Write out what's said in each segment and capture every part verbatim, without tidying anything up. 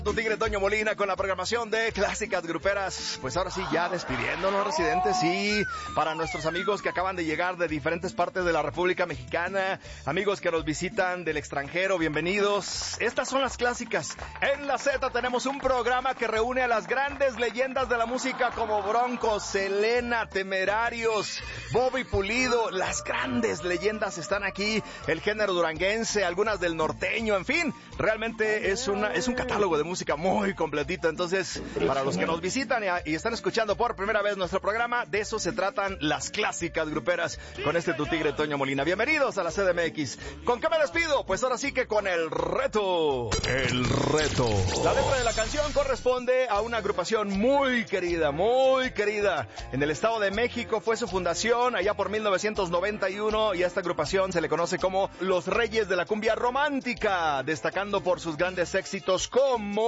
Tu Tigre Toño Molina con la programación de Clásicas Gruperas. Pues ahora sí, ya despidiéndonos, residentes, y para nuestros amigos que acaban de llegar de diferentes partes de la República Mexicana, amigos que nos visitan del extranjero, bienvenidos. Estas son las clásicas. En la Z tenemos un programa que reúne a las grandes leyendas de la música como Bronco, Selena, Temerarios, Bobby Pulido. Las grandes leyendas están aquí, el género duranguense, algunas del norteño, en fin, realmente es una es un catálogo de música muy completito. Entonces, para los que nos visitan y, y están escuchando por primera vez nuestro programa, de eso se tratan las clásicas gruperas con este tu Tigre Toño Molina. Bienvenidos a la C D M X. ¿Con qué me despido? Pues ahora sí que con el reto. El reto. La letra de la canción corresponde a una agrupación muy querida, muy querida. En el Estado de México fue su fundación allá por mil novecientos noventa y uno y a esta agrupación se le conoce como los Reyes de la Cumbia Romántica, destacando por sus grandes éxitos como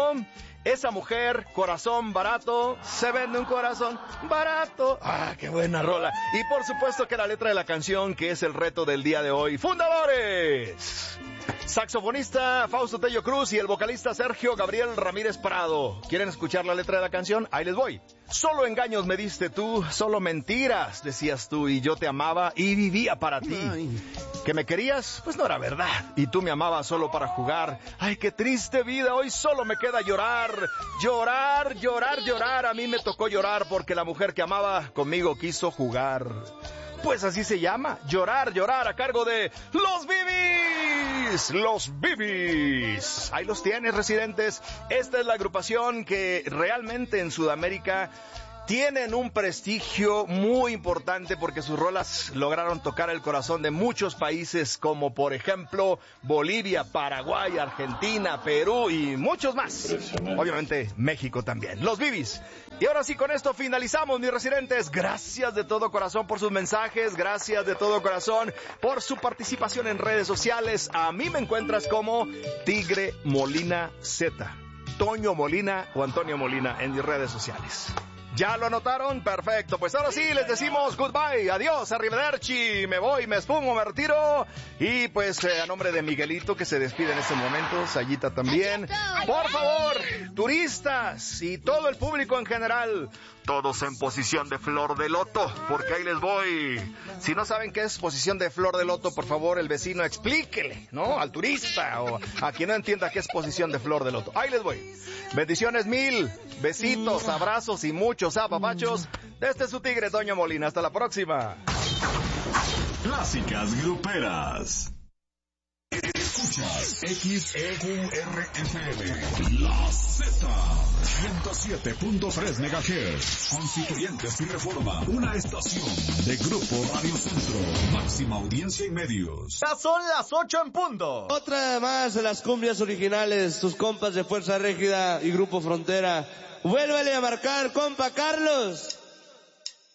Esa Mujer, Corazón Barato, Se Vende un Corazón Barato. ¡Ah, qué buena rola! Y por supuesto que la letra de la canción, que es el reto del día de hoy. ¡Fundadores! Saxofonista Fausto Tello Cruz y el vocalista Sergio Gabriel Ramírez Prado. ¿Quieren escuchar la letra de la canción? Ahí les voy. Solo engaños me diste tú, solo mentiras decías tú, y yo te amaba y vivía para ti. Ay. ¿Que me querías? Pues no era verdad. Y tú me amabas solo para jugar. Ay, qué triste vida, hoy solo me queda llorar. Llorar, llorar, llorar. A mí me tocó llorar porque la mujer que amaba conmigo quiso jugar. Pues así se llama, Llorar, Llorar, a cargo de Los Bibis. Los Bibis. Ahí los tienes, residentes. Esta es la agrupación que realmente en Sudamérica tienen un prestigio muy importante porque sus rolas lograron tocar el corazón de muchos países como por ejemplo Bolivia, Paraguay, Argentina, Perú y muchos más. Obviamente México también. Los Bibis. Y ahora sí, con esto finalizamos, mis residentes. Gracias de todo corazón por sus mensajes, gracias de todo corazón por su participación en redes sociales. A mí me encuentras como Tigre Molina Z, Toño Molina o Antonio Molina en mis redes sociales. ¿Ya lo anotaron? Perfecto. Pues ahora sí, les decimos goodbye, adiós, arrivederci, me voy, me esfumo, me retiro. Y pues eh, a nombre de Miguelito, que se despide en este momento, Sayita también. Por favor, turistas y todo el público en general, todos en posición de flor de loto, porque ahí les voy. Si no saben qué es posición de flor de loto, por favor, el vecino explíquele, ¿no? Al turista o a quien no entienda qué es posición de flor de loto. Ahí les voy. Bendiciones mil, besitos, abrazos y muchos apapachos. Este es su Tigre Toño Molina. Hasta la próxima. Clásicas Gruperas. Escuchas X E Q R F M, La Z, ciento siete punto tres megahertz, Constituyentes y Reforma, una estación de Grupo Radio Centro, máxima audiencia y medios. Ya son las ocho en punto. Otra más de las cumbias originales, sus compas de Fuerza Régida y Grupo Frontera. Vuélvele a marcar, compa Carlos.